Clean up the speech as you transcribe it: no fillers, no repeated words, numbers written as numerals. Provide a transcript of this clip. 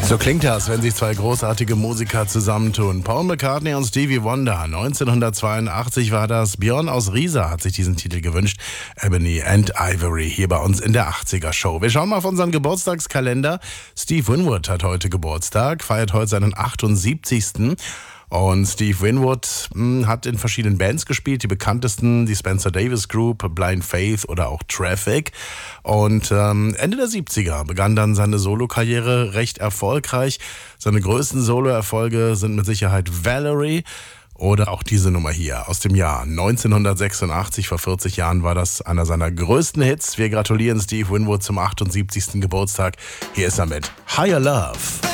So klingt das, wenn sich zwei großartige Musiker zusammentun. Paul McCartney und Stevie Wonder. 1982 war das. Björn aus Riesa hat sich diesen Titel gewünscht. Ebony and Ivory hier bei uns in der 80er Show. Wir schauen mal auf unseren Geburtstagskalender. Steve Winwood hat heute Geburtstag, feiert heute seinen 78. Und Steve Winwood hat in verschiedenen Bands gespielt, die bekanntesten, die Spencer Davis Group, Blind Faith oder auch Traffic. Und Ende der 70er begann dann seine Solokarriere recht erfolgreich. Seine größten Soloerfolge sind mit Sicherheit Valerie oder auch diese Nummer hier aus dem Jahr 1986. Vor 40 Jahren war das einer seiner größten Hits. Wir gratulieren Steve Winwood zum 78. Geburtstag. Hier ist er mit Higher Love.